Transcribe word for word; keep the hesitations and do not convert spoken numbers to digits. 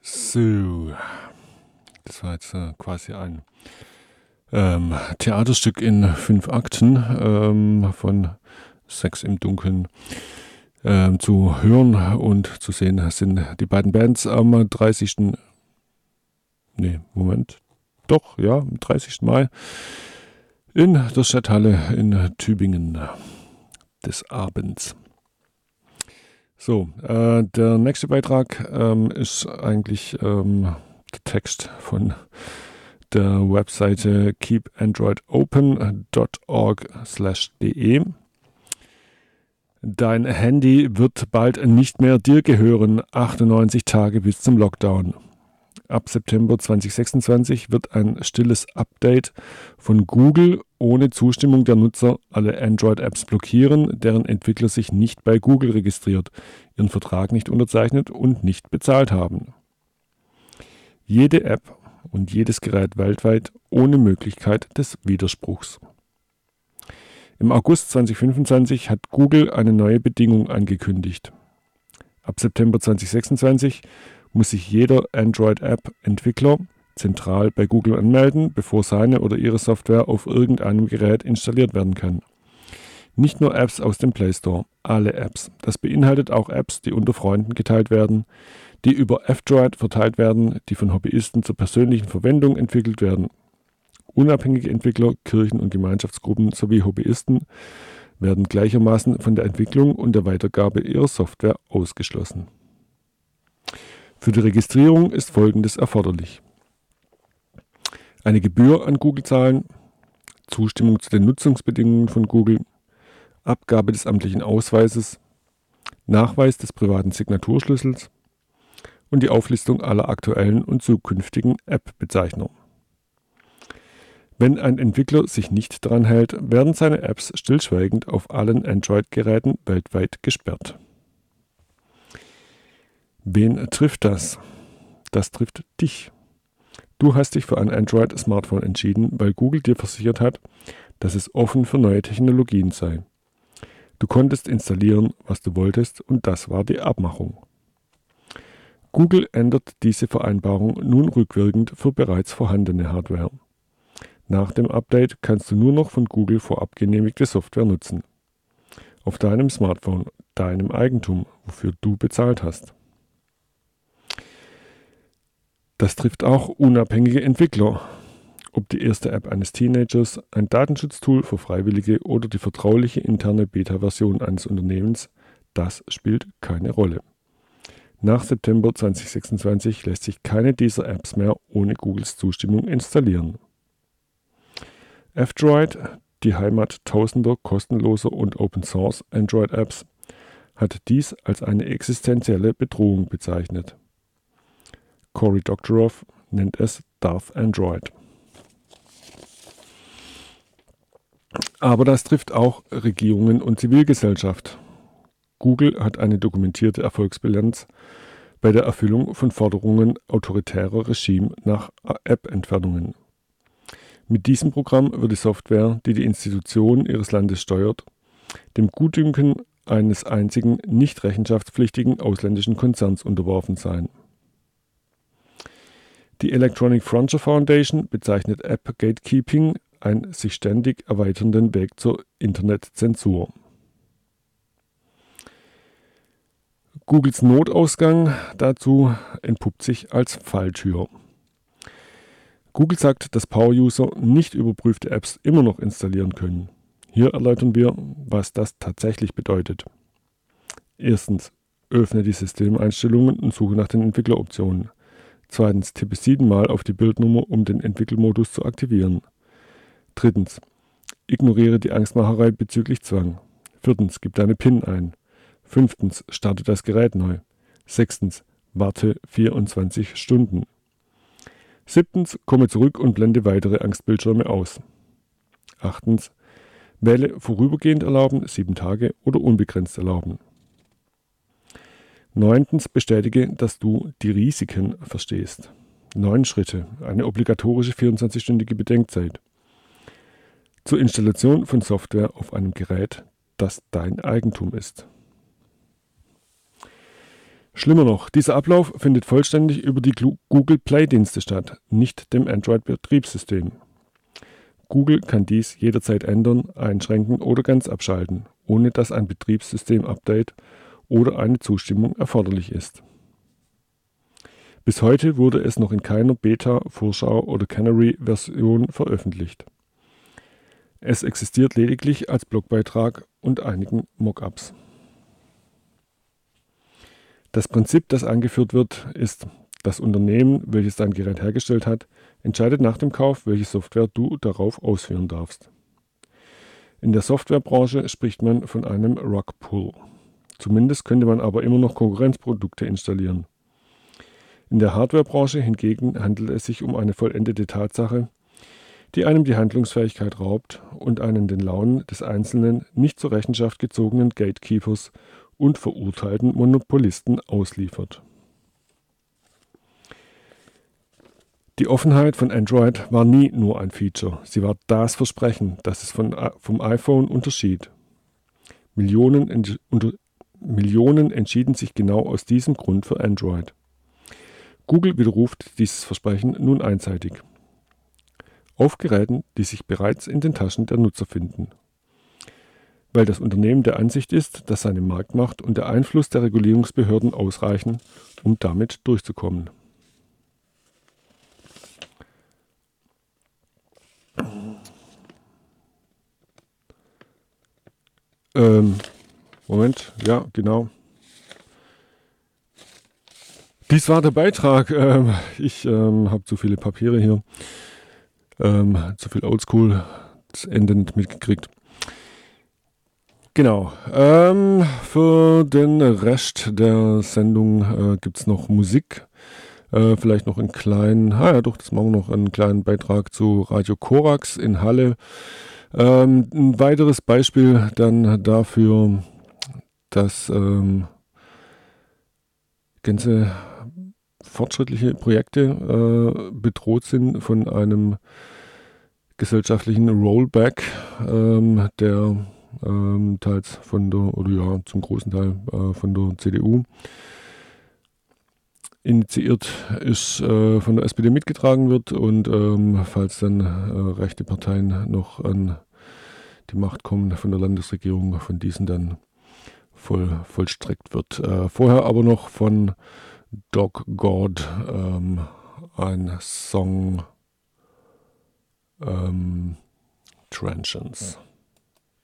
So, das war jetzt äh, quasi ein ähm, Theaterstück in fünf Akten ähm, von Sex im Dunkeln ähm, zu hören und zu sehen sind die beiden Bands am dreißigsten Nee, Moment. Doch, ja, am dreißigsten Mai in der Stadthalle in Tübingen des Abends. So, äh, der nächste Beitrag ähm, ist eigentlich ähm, der Text von der Webseite keep android open dot org slash de. Dein Handy wird bald nicht mehr dir gehören, achtundneunzig Tage bis zum Lockdown. Ab September zweitausendsechsundzwanzig wird ein stilles Update von Google ohne Zustimmung der Nutzer alle Android-Apps blockieren, deren Entwickler sich nicht bei Google registriert, ihren Vertrag nicht unterzeichnet und nicht bezahlt haben. Jede App und jedes Gerät weltweit ohne Möglichkeit des Widerspruchs. Im August zweitausendfünfundzwanzig hat Google eine neue Bedingung angekündigt. Ab September zweitausendsechsundzwanzig muss sich jeder Android-App-Entwickler zentral bei Google anmelden, bevor seine oder ihre Software auf irgendeinem Gerät installiert werden kann. Nicht nur Apps aus dem Play Store, alle Apps. Das beinhaltet auch Apps, die unter Freunden geteilt werden, die über F-Droid verteilt werden, die von Hobbyisten zur persönlichen Verwendung entwickelt werden. Unabhängige Entwickler, Kirchen und Gemeinschaftsgruppen sowie Hobbyisten werden gleichermaßen von der Entwicklung und der Weitergabe ihrer Software ausgeschlossen. Für die Registrierung ist Folgendes erforderlich: eine Gebühr an Google zahlen, Zustimmung zu den Nutzungsbedingungen von Google, Abgabe des amtlichen Ausweises, Nachweis des privaten Signaturschlüssels und die Auflistung aller aktuellen und zukünftigen App-Bezeichner. Wenn ein Entwickler sich nicht daran hält, werden seine Apps stillschweigend auf allen Android-Geräten weltweit gesperrt. Wen trifft das? Das trifft dich. Du hast dich für ein Android-Smartphone entschieden, weil Google dir versichert hat, dass es offen für neue Technologien sei. Du konntest installieren, was du wolltest, und das war die Abmachung. Google ändert diese Vereinbarung nun rückwirkend für bereits vorhandene Hardware. Nach dem Update kannst du nur noch von Google vorab genehmigte Software nutzen. Auf deinem Smartphone, deinem Eigentum, wofür du bezahlt hast. Das trifft auch unabhängige Entwickler. Ob die erste App eines Teenagers, ein Datenschutztool für Freiwillige oder die vertrauliche interne Beta-Version eines Unternehmens, das spielt keine Rolle. Nach September zweitausendsechsundzwanzig lässt sich keine dieser Apps mehr ohne Googles Zustimmung installieren. F-Droid, die Heimat tausender kostenloser und Open-Source Android-Apps, hat dies als eine existenzielle Bedrohung bezeichnet. Cory Doctorow nennt es Darth Android. Aber das trifft auch Regierungen und Zivilgesellschaft. Google hat eine dokumentierte Erfolgsbilanz bei der Erfüllung von Forderungen autoritärer Regime nach App-Entfernungen. Mit diesem Programm wird die Software, die die Institutionen ihres Landes steuert, dem Gutdünken eines einzigen nicht rechenschaftspflichtigen ausländischen Konzerns unterworfen sein. Die Electronic Frontier Foundation bezeichnet App Gatekeeping einen sich ständig erweiternden Weg zur Internetzensur. Googles Notausgang dazu entpuppt sich als Falltür. Google sagt, dass Power-User nicht überprüfte Apps immer noch installieren können. Hier erläutern wir, was das tatsächlich bedeutet. Erstens, öffne die Systemeinstellungen und suche nach den Entwickleroptionen. Zweitens, tippe siebenmal auf die Bildnummer, um den Entwickelmodus zu aktivieren. Drittens, ignoriere die Angstmacherei bezüglich Zwang. Viertens, gib deine PIN ein. Fünftens, starte das Gerät neu. Sechstens, warte vierundzwanzig Stunden. Siebtens, komme zurück und blende weitere Angstbildschirme aus. Achtens, wähle vorübergehend erlauben, sieben Tage oder unbegrenzt erlauben. Neuntens, bestätige, dass du die Risiken verstehst. Neun Schritte, eine obligatorische vierundzwanzigstündige Bedenkzeit. Zur Installation von Software auf einem Gerät, das dein Eigentum ist. Schlimmer noch, dieser Ablauf findet vollständig über die Google Play-Dienste statt, nicht dem Android-Betriebssystem. Google kann dies jederzeit ändern, einschränken oder ganz abschalten, ohne dass ein Betriebssystem-Update oder eine Zustimmung erforderlich ist. Bis heute wurde es noch in keiner Beta, Vorschau oder Canary-Version veröffentlicht. Es existiert lediglich als Blogbeitrag und einigen Mockups. Das Prinzip, das angeführt wird, ist: Das Unternehmen, welches dein Gerät hergestellt hat, entscheidet nach dem Kauf, welche Software du darauf ausführen darfst. In der Softwarebranche spricht man von einem Rug-Pull. Zumindest könnte man aber immer noch Konkurrenzprodukte installieren. In der Hardwarebranche hingegen handelt es sich um eine vollendete Tatsache, die einem die Handlungsfähigkeit raubt und einen den Launen des einzelnen, nicht zur Rechenschaft gezogenen Gatekeepers und verurteilten Monopolisten ausliefert. Die Offenheit von Android war nie nur ein Feature, sie war das Versprechen, das es von, vom iPhone unterschied. Millionen, unter, Millionen entschieden sich genau aus diesem Grund für Android. Google widerruft dieses Versprechen nun einseitig. Auf Geräten, die sich bereits in den Taschen der Nutzer finden. Weil das Unternehmen der Ansicht ist, dass seine Marktmacht und der Einfluss der Regulierungsbehörden ausreichen, um damit durchzukommen. Ähm, Moment, ja, genau. Dies war der Beitrag. Ähm, ich ähm, habe zu viele Papiere hier. Ähm, zu viel Oldschool, das Ende nicht mitgekriegt. Genau. Ähm, für den Rest der Sendung äh, gibt es noch Musik. Äh, vielleicht noch einen kleinen, ah ja doch, das machen wir noch, einen kleinen Beitrag zu Radio Korax in Halle. Ähm, ein weiteres Beispiel dann dafür, dass ähm, ganze fortschrittliche Projekte äh, bedroht sind von einem gesellschaftlichen Rollback, ähm, der ähm, teils von der, oder ja, zum großen Teil äh, von der C D U initiiert ist, äh, von der S P D mitgetragen wird und ähm, falls dann äh, rechte Parteien noch an die Macht kommen von der Landesregierung, von diesen dann voll, vollstreckt wird. Äh, vorher aber noch von Dog God ähm, ein Song ähm, Transients.